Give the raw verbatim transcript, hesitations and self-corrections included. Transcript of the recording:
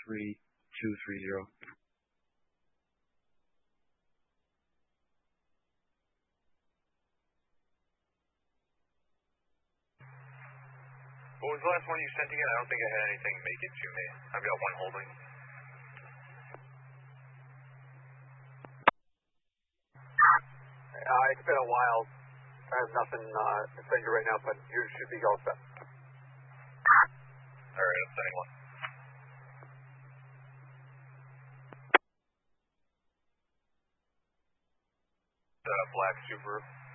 three two three zero. What was the last one you sent again? I don't think I had anything make it to me. I've got one holding. Uh, it's been a while. I have nothing uh, to send you right now, but you should be all set. Alright, I'm sending one. Uh, black Subaru.